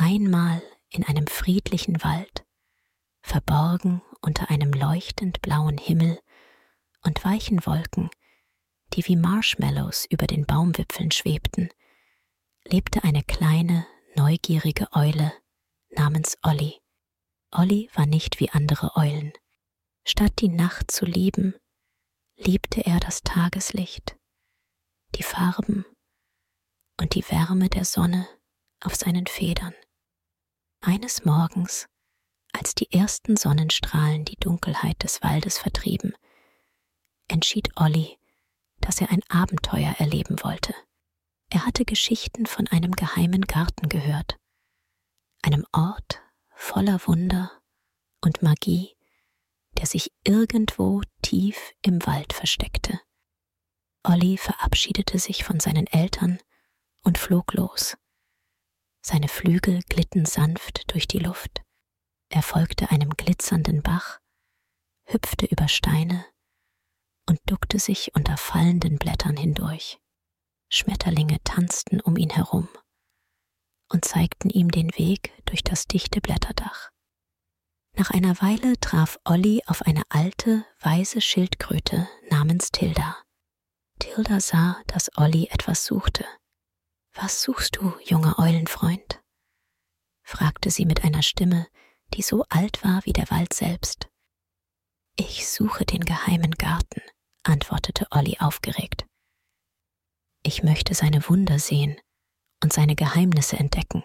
einmal in einem friedlichen Wald, verborgen unter einem leuchtend blauen Himmel und weichen Wolken, die wie Marshmallows über den Baumwipfeln schwebten, lebte eine kleine, neugierige Eule namens Olli. Olli war nicht wie andere Eulen. Statt die Nacht zu lieben, liebte er das Tageslicht, die Farben und die Wärme der Sonne auf seinen Federn. Eines Morgens, als die ersten Sonnenstrahlen die Dunkelheit des Waldes vertrieben, entschied Olli, dass er ein Abenteuer erleben wollte. Er hatte Geschichten von einem geheimen Garten gehört, einem Ort voller Wunder und Magie, der sich irgendwo tief im Wald versteckte. Olli verabschiedete sich von seinen Eltern und flog los. Seine Flügel glitten sanft durch die Luft. Er folgte einem glitzernden Bach, hüpfte über Steine und duckte sich unter fallenden Blättern hindurch. Schmetterlinge tanzten um ihn herum und zeigten ihm den Weg durch das dichte Blätterdach. Nach einer Weile traf Olli auf eine alte, weiße Schildkröte namens Tilda. Tilda sah, dass Olli etwas suchte. »Was suchst du, junger Eulenfreund?« fragte sie mit einer Stimme, die so alt war wie der Wald selbst. »Ich suche den geheimen Garten«, antwortete Olli aufgeregt. »Ich möchte seine Wunder sehen und seine Geheimnisse entdecken.«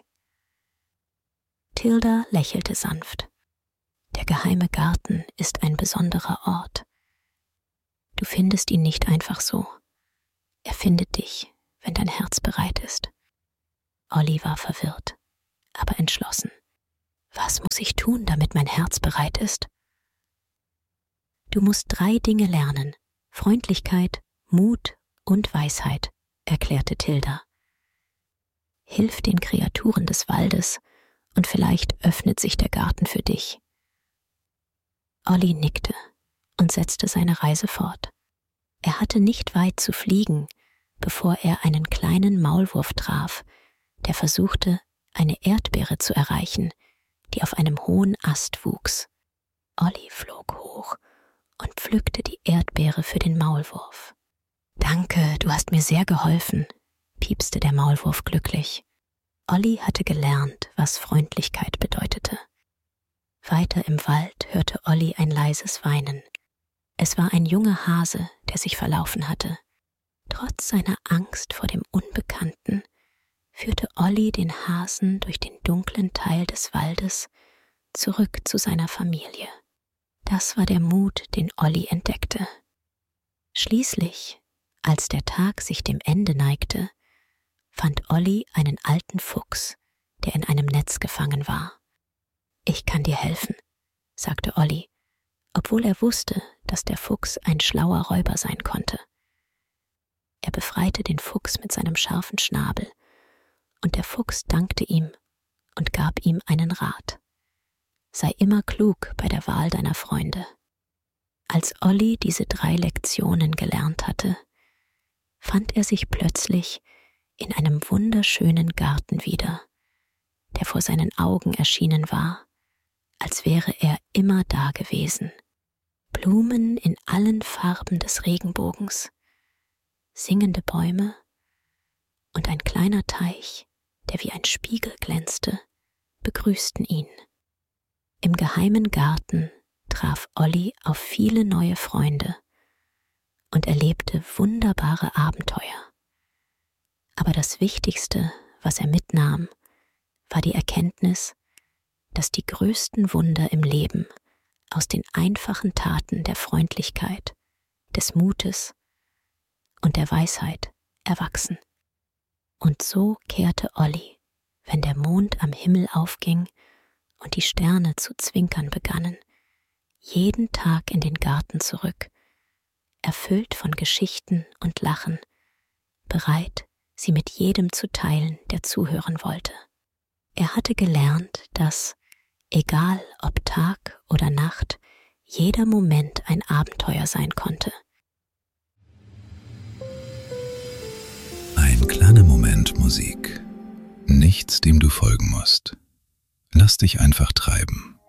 Tilda lächelte sanft. »Der geheime Garten ist ein besonderer Ort. Du findest ihn nicht einfach so. Er findet dich, wenn dein Herz bereit ist.« Olli war verwirrt, aber entschlossen. »Was muss ich tun, damit mein Herz bereit ist?« »Du musst 3 Dinge lernen: Freundlichkeit, Mut und Weisheit«, erklärte Tilda. »Hilf den Kreaturen des Waldes und vielleicht öffnet sich der Garten für dich.« Olli nickte und setzte seine Reise fort. Er hatte nicht weit zu fliegen, bevor er einen kleinen Maulwurf traf, der versuchte, eine Erdbeere zu erreichen, die auf einem hohen Ast wuchs. Olli flog hoch und pflückte die Erdbeere für den Maulwurf. »Danke, du hast mir sehr geholfen«, piepste der Maulwurf glücklich. Olli hatte gelernt, was Freundlichkeit bedeutete. Weiter im Wald hörte Olli ein leises Weinen. Es war ein junger Hase, der sich verlaufen hatte. Trotz seiner Angst vor dem Unbekannten führte Olli den Hasen durch den dunklen Teil des Waldes zurück zu seiner Familie. Das war der Mut, den Olli entdeckte. Schließlich, als der Tag sich dem Ende neigte, fand Olli einen alten Fuchs, der in einem Netz gefangen war. »Ich kann dir helfen«, sagte Olli, obwohl er wusste, dass der Fuchs ein schlauer Räuber sein konnte. Er befreite den Fuchs mit seinem scharfen Schnabel, und der Fuchs dankte ihm und gab ihm einen Rat. »Sei immer klug bei der Wahl deiner Freunde.« Als Olli diese 3 Lektionen gelernt hatte, fand er sich plötzlich in einem wunderschönen Garten wieder, der vor seinen Augen erschienen war, als wäre er immer da gewesen. Blumen in allen Farben des Regenbogens, singende Bäume und ein kleiner Teich, der wie ein Spiegel glänzte, begrüßten ihn. Im geheimen Garten traf Olli auf viele neue Freunde und erlebte wunderbare Abenteuer. Aber das Wichtigste, was er mitnahm, war die Erkenntnis, dass die größten Wunder im Leben aus den einfachen Taten der Freundlichkeit, des Mutes und der Weisheit erwachsen. Und so kehrte Olli, wenn der Mond am Himmel aufging und die Sterne zu zwinkern begannen, jeden Tag in den Garten zurück, erfüllt von Geschichten und Lachen, bereit, sie mit jedem zu teilen, der zuhören wollte. Er hatte gelernt, dass, egal ob Tag oder Nacht, jeder Moment ein Abenteuer sein konnte. Ein kleiner Moment Musik. Nichts, dem du folgen musst. Lass dich einfach treiben.